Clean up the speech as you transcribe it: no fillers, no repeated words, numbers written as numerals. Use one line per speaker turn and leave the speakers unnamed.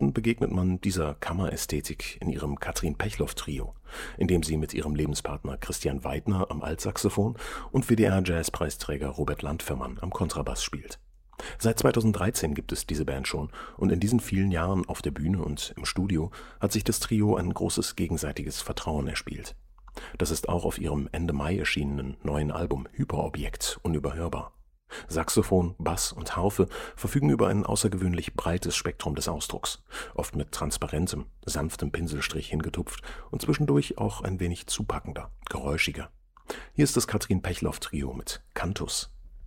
besten begegnet man dieser Kammerästhetik in ihrem Katrin Pechloff-Trio, in dem sie mit ihrem Lebenspartner Christian Weidner am Altsaxophon und WDR-Jazzpreisträger Robert Landfermann am Kontrabass spielt. Seit 2013 gibt es diese Band schon und in diesen vielen Jahren auf der Bühne und im Studio hat sich das Trio ein großes gegenseitiges Vertrauen erspielt. Das ist auch auf ihrem Ende Mai erschienenen neuen Album Hyperobjekt unüberhörbar. Saxophon, Bass und Harfe verfügen über ein außergewöhnlich breites Spektrum des Ausdrucks, oft mit transparentem, sanftem Pinselstrich hingetupft und zwischendurch auch ein wenig zupackender, geräuschiger. Hier ist das Katrin Pechloff-Trio mit Cantus.